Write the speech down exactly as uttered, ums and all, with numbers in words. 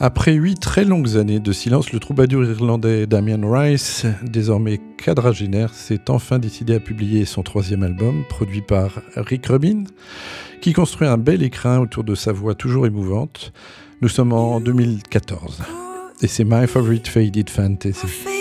Après huit très longues années de silence, le troubadour irlandais Damien Rice, désormais quadragénaire, s'est enfin décidé à publier son troisième album, produit par Rick Rubin, qui construit un bel écrin autour de sa voix toujours émouvante. Nous sommes en deux mille quatorze et c'est My Favorite Faded Fantasy.